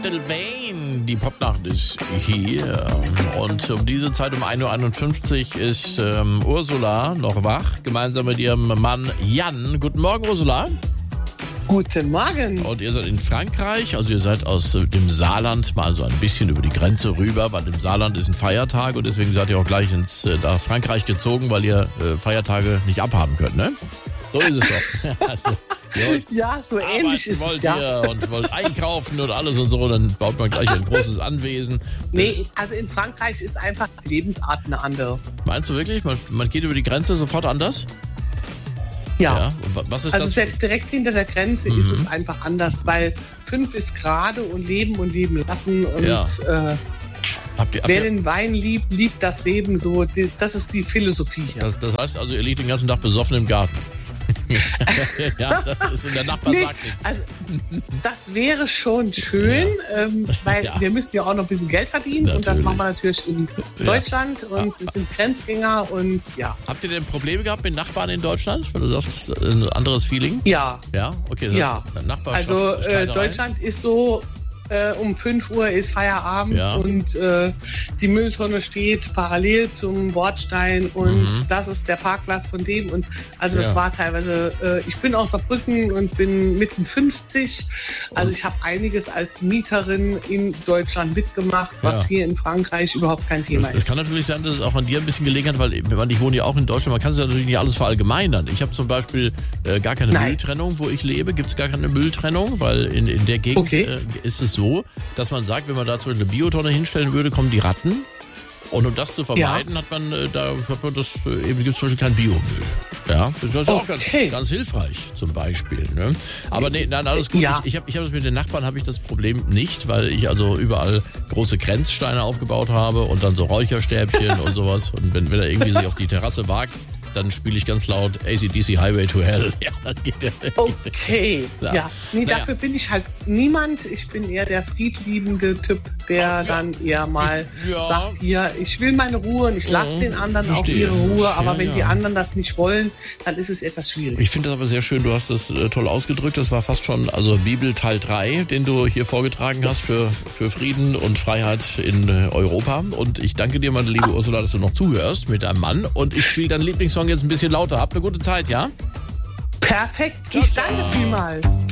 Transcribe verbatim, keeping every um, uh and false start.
Lil Wayne, die Popnacht ist hier. Und um diese Zeit um ein Uhr einundfünfzig ist ähm, Ursula noch wach, gemeinsam mit ihrem Mann Jan. Guten Morgen, Ursula. Guten Morgen. Und ihr seid in Frankreich, also ihr seid aus dem Saarland mal so ein bisschen über die Grenze rüber, weil im Saarland ist ein Feiertag und deswegen seid ihr auch gleich ins äh, nach Frankreich gezogen, weil ihr äh, Feiertage nicht abhaben könnt, ne? So ist es doch. Also, ja, so ähnlich ist wollt es, ja. ihr und wollt einkaufen und alles und so, dann baut man gleich ein großes Anwesen. Nee, also in Frankreich ist einfach die Lebensart eine andere. Meinst du wirklich? Man, man geht über die Grenze sofort anders? Ja. Ja. Und was ist also das? selbst direkt hinter der Grenze Mhm. ist es einfach anders, weil fünf ist gerade und leben und leben lassen und Ja. äh, Habt ihr, habt wer ihr, den Wein liebt, liebt das Leben so. Die, das ist die Philosophie hier. das, das heißt also, ihr liegt den ganzen Tag besoffen im Garten. Ja, das ist in der Nachbar Nee, sagt nichts. also, das wäre schon schön, ähm, weil Ja. wir müssen ja auch noch ein bisschen Geld verdienen und das Natürlich. machen wir natürlich in Deutschland und wir sind Grenzgänger und ja. Habt ihr denn Probleme gehabt mit Nachbarn in Deutschland? Weil du sagst, das ist ein anderes Feeling? Ja, Ja, okay. Das Ja. heißt, Nachbarschaft- also äh, Streiterei? Deutschland ist so, äh, um fünf Uhr ist Feierabend Ja. und äh, die Mülltonne steht parallel zum Bordstein und Mhm. das ist der Parkplatz von dem und also das Ja. war teilweise, äh, ich bin aus Saarbrücken und bin mitten fünfzig, also ich habe einiges als Mieterin in Deutschland mitgemacht, was Ja. hier in Frankreich überhaupt kein Thema Es, es ist. kann natürlich sein, dass es auch an dir ein bisschen gelegen hat, weil ich meine, ich wohne ja auch in Deutschland, man kann es ja natürlich nicht alles verallgemeinern. Ich habe zum Beispiel äh, gar keine Nein. Mülltrennung, wo ich lebe, gibt es gar keine Mülltrennung, weil in, in der Gegend Okay. äh, ist es so, dass man sagt, wenn man da zum Beispiel eine Biotonne hinstellen würde, kommen die Ratten. Und um das zu vermeiden, hat man äh, da hat man das äh, eben gibt es zum Beispiel kein Biomüll. Ja, das ist also auch ganz, Okay. ganz hilfreich zum Beispiel. Ne? Aber nee, nein, alles gut. Ja. Ich, ich habe ich hab das mit den Nachbarn habe ich das Problem nicht, weil ich also überall große Grenzsteine aufgebaut habe und dann so Räucherstäbchen und sowas. Und wenn, wenn er irgendwie sich auf die Terrasse wagt, dann spiele ich ganz laut A C D C Highway to Hell. Ja, dann geht der. Okay, Ja. ja. Nee, Naja. dafür bin ich halt niemand. Ich bin eher der friedliebende Typ, der Ja. dann eher mal Ja. sagt, hier, ich will meine Ruhe und ich lasse Mhm. den anderen Verstehe. auch ihre Ruhe. Aber Ja, wenn ja. die anderen das nicht wollen, dann ist es etwas schwierig. Ich finde das aber sehr schön, du hast das äh, toll ausgedrückt. Das war fast schon, also Bibel Teil drei, den du hier vorgetragen hast für, für Frieden und Freiheit in äh, Europa. Und ich danke dir, meine liebe Ursula, dass du noch zuhörst mit deinem Mann. Und ich spiele deinen Lieblingssong jetzt ein bisschen lauter. Habt eine gute Zeit, ja? Perfekt. Ciao, Ich danke ciao. vielmals.